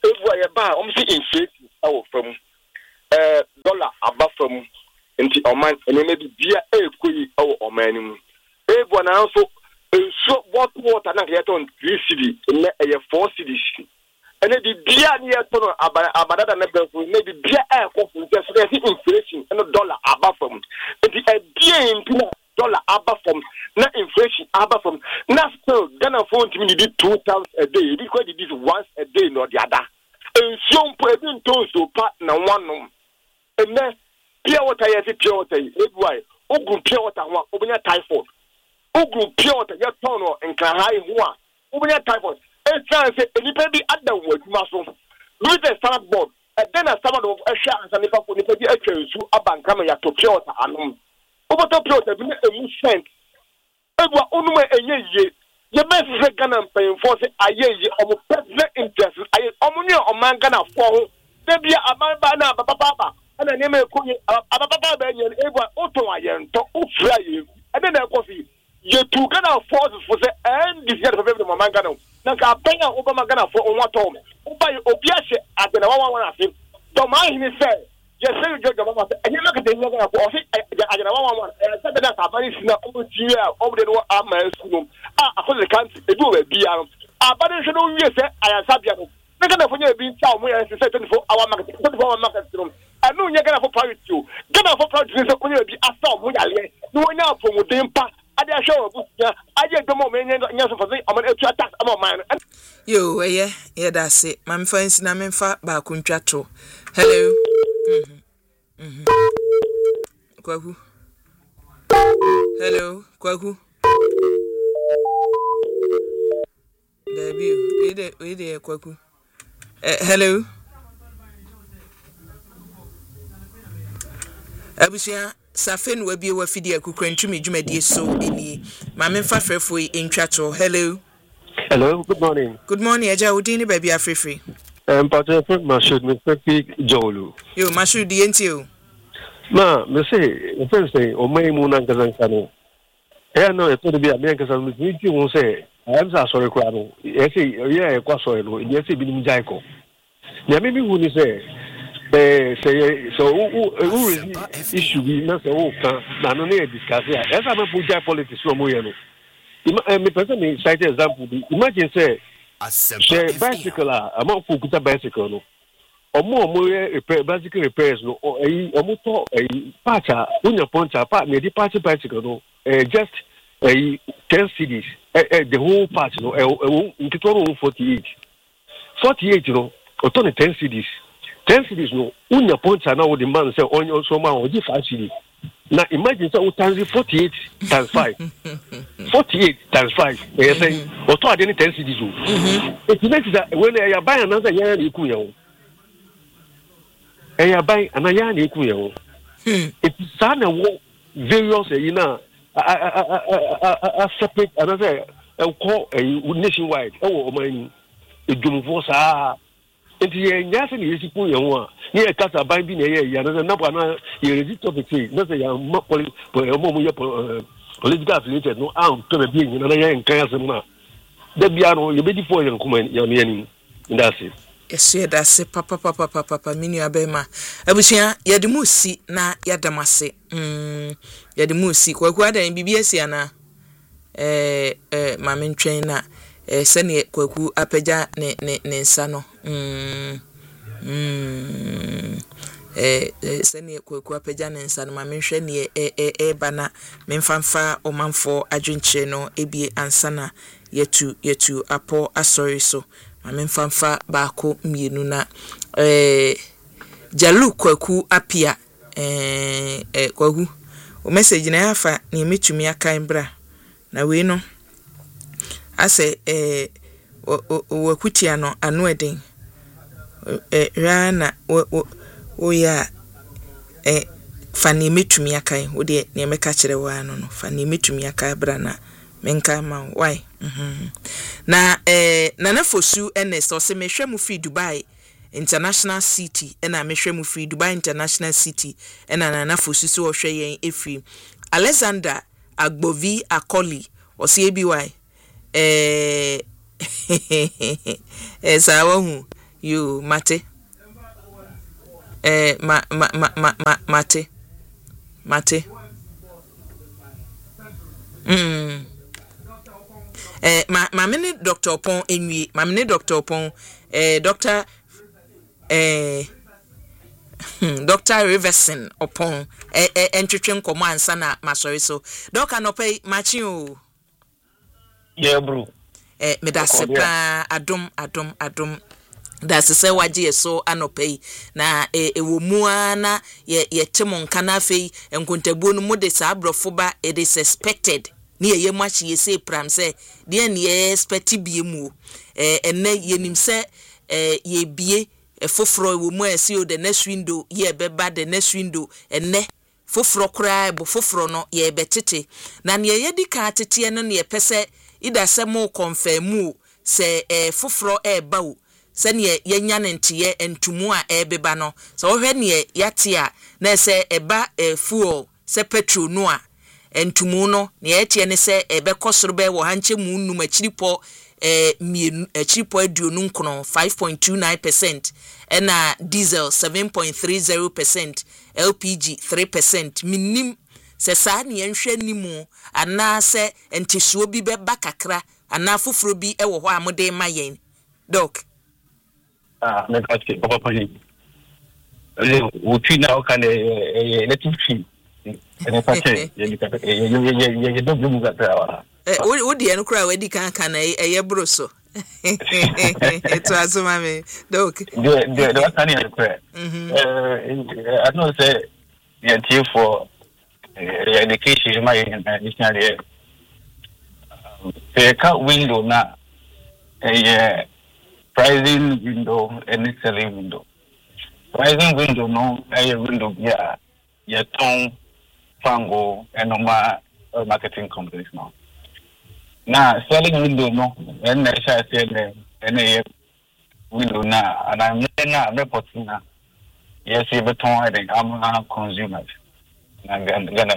ebu aye ba o msi inflation awo fam eh dollar aba fam nti oman eneme bi bia ekoyi awo oman mu ebu na nso so bottle water na get on three cedi na eye four cedis ene di bia ni eto no abadada na befo na di bia e ko fu se so inflation and dollar aba fam nti e bia impina dollar aba fam na inflation aba fam na still Ghana phone to me did two times a day because it is once a day no the other and so putting to so part na one no and then pure water yes pure water why ogun pure water one obunya typhoid ogun pure water ya turn no nka high ho obunya typhoid e chance any baby adam waduma so with the standard board and then a standard of a share and nipa for nipa bi atwa su abanka me ya to pure water anom oboto pure water bi na emu cent ebwa onuma enye ye ye be Ghana paying for say aye ye omo personal interest aye omo ni oman Ghana for ho de bia aman ba na baba baba ana ne me ko ababa baba ba enye ebwa oton aye nto ofura ye ene na ekofi ye tu Ghana forces for say and this year for the oman Ghana na ka penya obama Ghana for on wato oba ye obi ahye agena wa wa afi do ma hini say ye say you jojo mama say enye maka de Ghana for o say agena wa wa e say that abani sina o ti ya o de no ama sunu ah akose kan edu we bia no abani so no wie say ayansa bia no na Ghana for nya bi nta o mo ya say twenty-four hour market twenty-four hour market no anu nya Ghana for private o Ghana for private say o nya bi asa o mo yale no nya apomodin pa ade ahwe o busia aje domo me nya nya so for say o mo etu attack ama man yo eye ye da se mam fancy na memfa ba kuntwa to hello mhm mhm kwaku hello kwaku Debi we de we de kwaku eh hello abusia safen wa bie wa fidi akukrantumi dwumadie so eni ma memfa frefo entwa to hello hello good morning good morning eja odini baby afrefre um but I think my should me speak jolu yo mashu di enti o ma me say o fen say o mai mu nan kazan kanu e no e to de bia me kazan mi ti won say I am sorry kwa no e say ye e kwa so no e say bi ni jaiko ya me bi hu ni say eh say so who issue bi na say o kan na no na discuss ya e sa me pu jai politics no mo ye no me person me cite example bi imagine say say bicycle a ma fu kuta bicycle no omo omo repair bicycle repairs no eyi omo to eyi part a unya poncha part me di part bicycle no eh just eyi ten cedis eh the whole part no eh nkito no forty-eight forty-eight no oto ne ten cedis ten cedis no unya poncha na wo the man say onyo so ma o di five cedis na imagine say o times forty-eight times five forty-eight times five eh say oto ade ne ten cedis o it means that when you buy another yan na iku yan eh ya buy another yan na iku yan it is sana wo various you know a separate another e call nationwide e wo oman edumfo saa enti ye nyase ne yesiku yan wo a ne e kasa ban bi ne ye ya na na na ye resist topic say na say ya mo mo ye political affiliated no am to be bi na ya nkan asem na da bia no ye be di fo ye nkoma ya me ani ndase yes ye da se papa papa papa papa minu abema abusia ye de musi na ya damase mm ye de musi kwaku adan bibi asia na eh eh mame ntwen na eh sene kwaku apagya ne ne ne nsa no mm mm eh sene kwaku apagya ne nsa no mame hwe ne eh eh bana memfanfa omanfo adwenche no ebie ansana yetu yetu apo asori so mame mfanfa baako mienu na eh jalu kwaku apia eh eh kwaku o message na yafa na metumi akan bra na we no ase eh wakutia no anu eden eh rana o ya eh fani metumi akan wo de na meka kire wa no no fani metumi akan bra na menka ma why mhm na eh nana fosu ns o se mehwe mu fi Dubai International City ena mehwe mu fi Dubai International City ena nana fosu so hwe yen efi Alexander Agbovi Akoli o se ebi why eh esa wo hu you mate eh ma ma ma ma mate mate mm eh ma ma me Doctor Opon enwie ma me Doctor Opon eh Doctor eh Doctor Riverson Opon eh eh entwetwe nkomo ansa na masori so Doctor no pay machi o yeah bro eh me da sepa adom adom adom da se waje so anopai na ewo mua na ye ye temo nka na afei enkontabuo no mu de sa abrofo ba it is expected ni ye machi ye say pram say de na ye expect bie mu eh enne ye nim say eh ye bie foforo ewo mu asi o the next window ye beba the next window enne foforo kra ebo foforo no ye betete na ne ye di ka tete no ne ye pese ida se mo confirm se eh foforo e ba o se ne ye nya ne ntie entumu a e beba no so wo hwe ne yate a na se eba e fuel se petrol no a entumu no ne ye ne se ebe kosoro be wo hanche mu num achiripo eh mienu achiripo aduonu nkono five point two nine percent ena diesel seven point three zero percent L P G three percent minim se sa ne yenhwe nimu ana se entisuo bi be bakakra ana foforo bi e wo ho amode mayen doc ah me katke papa pani le uti na o kan e le tufi ene pache ye ni ka ye ye ye do bu ga ta eh wo di en kura we di kan kan e ye broso eto asoma me doc de de de kan ni kura eh I know say ye tie for education my national year the car window na eh pricing window and selling window pricing window no eh window yeah ya ton fango and normal marketing companies now na selling window no and I say say and eh window na and I'm na reporting na yes e beton I think I'm consumers na Ghana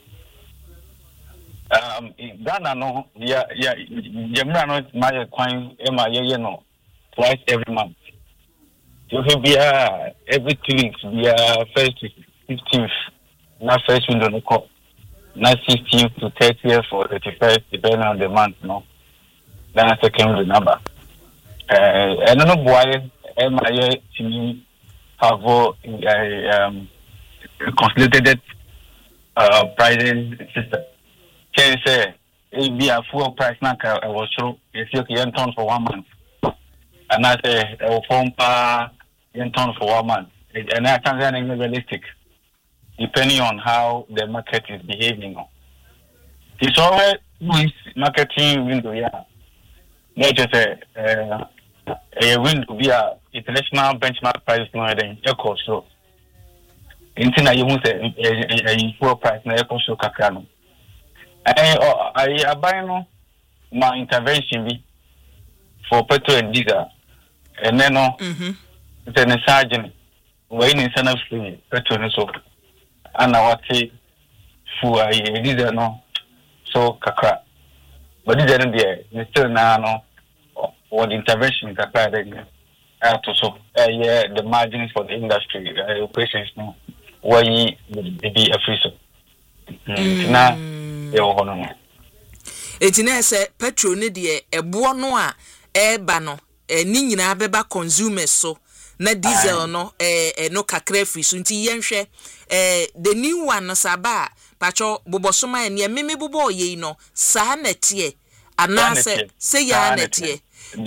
um Ghana no ya ya yemra no my kwan e ma ye no twice every month you have bia every two weeks bia first to fifteenth na first window no call na sixteenth to thirtieth or thirty-first depending on the month no then second window number eh and no boy e ma ye timi have um consolidated uh pricing system. Can say it be a full price now I was sure if you can turn for one month. And I say a phone pa in turn for one month. And I can't say realistic depending on how the market is behaving. It's always marketing window, yeah. Not just a uh, a window be a international benchmark price no then echo so. Intina you must say a full price na echo show kakra no eh I abai no my intervention be for petrol and diesel and then no mhm then sergeant we in sana free petrol no so ana wati fu ai diesel no so kakra but diesel no there still na no what intervention kakra there uh, to so uh, yeah the margins for the industry uh, operations no why be a free so na e wo hono no etina se petrol ne de ebo no a e ba no e ni nyina beba consumers so na diesel no eh no kakra free so nti yenhwe eh the new one no saba pacho bobosoma ene meme bobo ye no sa na tie ana se se ya na tie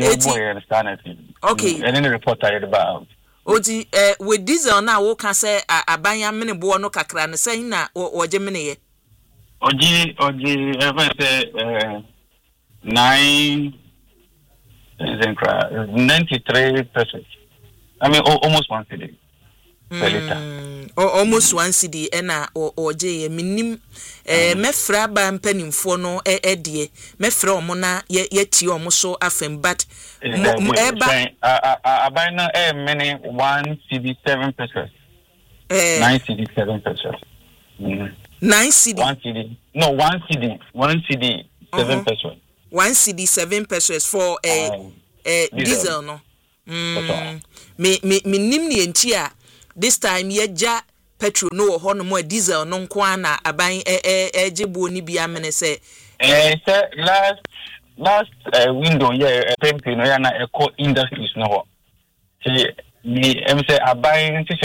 okay and in the report I read about Oti eh with diesel na wo ka say abanya mene bo no kakra ne say na oje mene ye oji oji ever say eh nine ninety-three percent I mean almost one cedi per liter almost one cedi ena oje ye minim eh mefra ba mpanimfo no e de mefra omo na ye ti omo so afem but eba abana e many one cedi seven percent eh nine cedi seven percent nine cedi one cedi no one cedi one cedi seven percent one cedi seven percent for eh eh diesel no Mm. Me me me nim ni enti a this time ye ja petrol no ho no mo diesel no nko na aban e e ejebu oni bia mene se eh say last last uh, window yeah pempe no ya na eco industries no ho see me em say aban